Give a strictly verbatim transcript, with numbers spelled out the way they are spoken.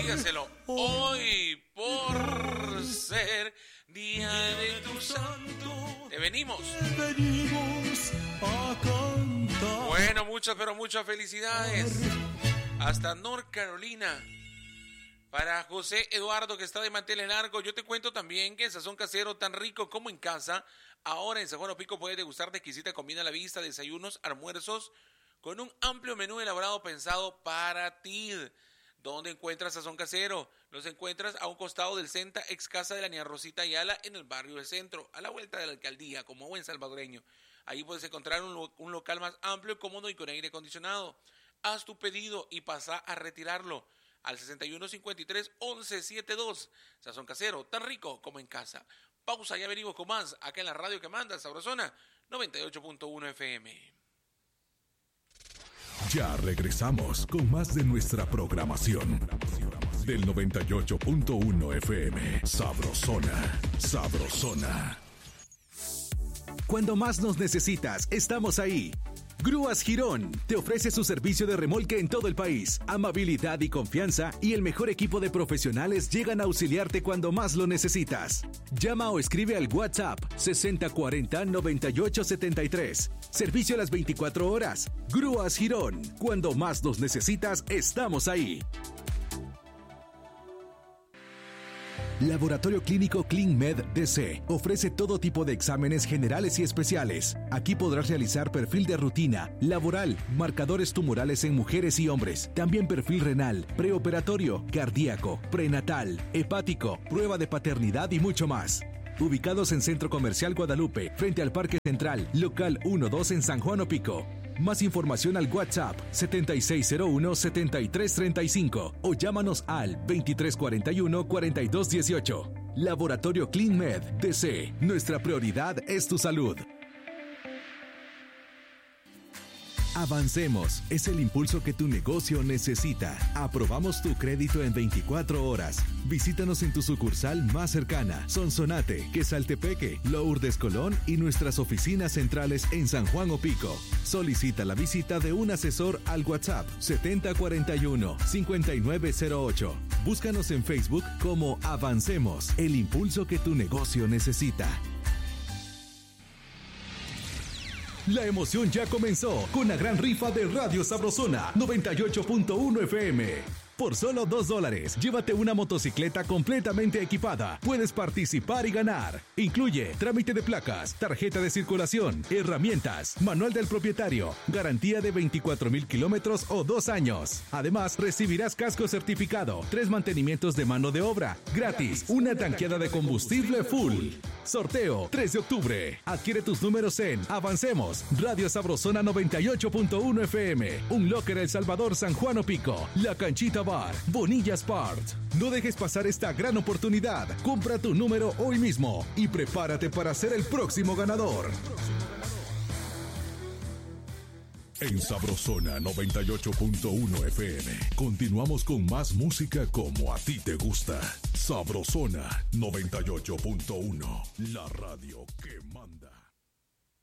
dígaselo. Hoy, por ser día de tu santo, te venimos. Venimos a cantar. Bueno, muchas, pero muchas felicidades. Hasta North Carolina. Para José Eduardo, que está de manteles largos, yo te cuento también que el sazón casero tan rico como en casa. Ahora en San Juan Opico puedes degustar de exquisita comida a la vista, desayunos, almuerzos, con un amplio menú elaborado pensado para ti. ¿Dónde encuentras Sazón Casero? Los encuentras a un costado del Centa, ex casa de la niña Rosita Ayala, en el barrio del Centro, a la vuelta de la alcaldía, como buen salvadoreño. Ahí puedes encontrar un, lo- un local más amplio, cómodo y con aire acondicionado. Haz tu pedido y pasa a retirarlo al sesenta y uno cincuenta y tres once setenta y dos. Sazón Casero, tan rico como en casa. Pausa, ya venimos con más, acá en la radio que manda, Sabrosona noventa y ocho punto uno F M. Ya regresamos con más de nuestra programación del noventa y ocho punto uno F M. Sabrosona, Sabrosona. Cuando más nos necesitas, estamos ahí. Grúas Girón te ofrece su servicio de remolque en todo el país. Amabilidad y confianza y el mejor equipo de profesionales llegan a auxiliarte cuando más lo necesitas. Llama o escribe al WhatsApp sesenta cuarenta noventa y ocho setenta y tres. Servicio a las veinticuatro horas. Grúas Girón. Cuando más nos necesitas, estamos ahí. Laboratorio Clínico ClinMed D C ofrece todo tipo de exámenes generales y especiales. Aquí podrás realizar perfil de rutina, laboral, marcadores tumorales en mujeres y hombres, también perfil renal, preoperatorio, cardíaco, prenatal, hepático, prueba de paternidad y mucho más. Ubicados en Centro Comercial Guadalupe, frente al Parque Central, local uno dos en San Juan Opico. Más información al WhatsApp setenta y seis cero uno setenta y tres treinta y cinco o llámanos al veintitrés cuarenta y uno cuarenta y dos dieciocho. Laboratorio ClinMed D C. Nuestra prioridad es tu salud. Avancemos, es el impulso que tu negocio necesita. Aprobamos tu crédito en veinticuatro horas. Visítanos en tu sucursal más cercana, Sonsonate, Quesaltepeque, Lourdes Colón y nuestras oficinas centrales en San Juan Opico. Solicita la visita de un asesor al WhatsApp setenta cuarenta y uno cincuenta y nueve cero ocho. Búscanos en Facebook como Avancemos, el impulso que tu negocio necesita. La emoción ya comenzó con la gran rifa de Radio Sabrosona noventa y ocho punto uno F M. Por solo dos dólares, llévate una motocicleta completamente equipada. Puedes participar y ganar. Incluye trámite de placas, tarjeta de circulación, herramientas, manual del propietario, garantía de veinticuatro mil kilómetros o dos años. Además, recibirás casco certificado, tres mantenimientos de mano de obra, gratis, una tanqueada de combustible full. Sorteo tres de octubre. Adquiere tus números en Avancemos, Radio Sabrosona noventa y ocho punto uno F M, Un Locker El Salvador, San Juan Opico, La Canchita Bar, Bonilla Sport. No dejes pasar esta gran oportunidad. Compra tu número hoy mismo y prepárate para ser el próximo ganador. En Sabrosona noventa y ocho punto uno F M. Continuamos con más música como a ti te gusta. Sabrosona noventa y ocho punto uno. La radio que manda.